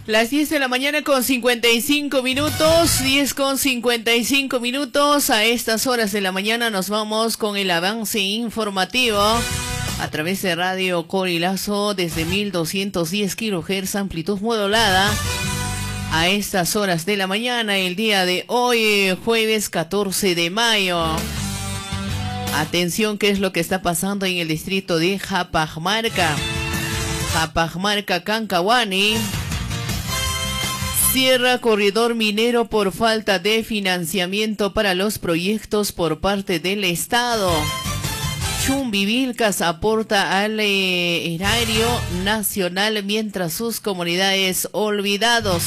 Las 10 de la mañana con 55 minutos, 10 con 55 minutos. A estas horas de la mañana nos vamos con el avance informativo a través de Radio Corilazo desde 1210 kHz, amplitud modulada. A estas horas de la mañana, el día de hoy, jueves 14 de mayo. Atención, ¿qué es lo que está pasando en el distrito de Japajmarca? Japajmarca, Cancahuani. Cierra corredor minero por falta de financiamiento para los proyectos por parte del Estado. Chumbivilcas aporta al erario nacional mientras sus comunidades olvidados.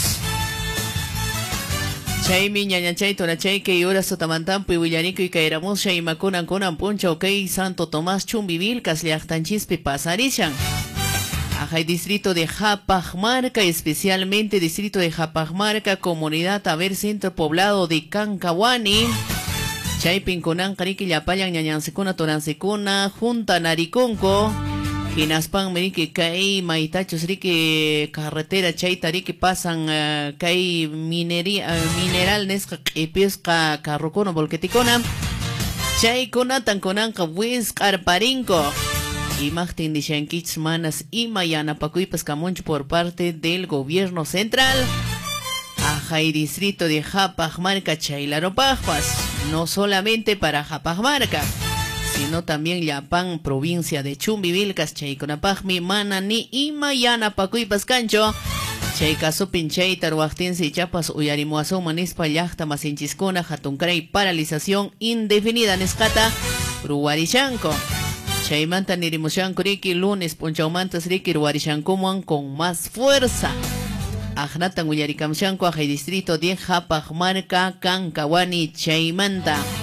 Chaymi ñañachay tonachay que yura sotamantampu y Villanico y caeramos chaymacunan conan poncha ok Santo Tomás Chumbivilcas llaqtanchispi pasarishan. Ajay distrito de Japajmarca, especialmente distrito de Japajmarca, comunidad haber centro poblado de Cancahuani. Chaypin conan cariki llapayan ñañansecuna toransecuna junta nariconco. Hinaspan meriki kai maitachos riki carretera chaytariki pasan kai mineral nesca pesca carrocono volqueticona. Chay conatan conanca wis carparinco. Imagen de Shankich Manas y Mayana Pacuipas Camoncho por parte del gobierno central. Ajay distrito de Japajmarca, Chaylaropajpas. No solamente para Japajmarca, sino también Yapán, provincia de Chumbivilcas, Chayconapajmi, Manani y Mayana Pacuipas Cancho. Chaykasupin Chaytar, Huajtense y Chiapas, Uyarimuazo, Manispa, Yachta, Masinchiskona, Jatuncray, paralización indefinida, Nescata, Ruarishanco. Chaymanta Nirimushanco Riki, lunes, Ponchaumantas Riki, Ruarishancomuan con más fuerza. Ajnatan Uyarikamshanco, Ajay distrito de Japajmarca, Cancahuani, Chaymanta.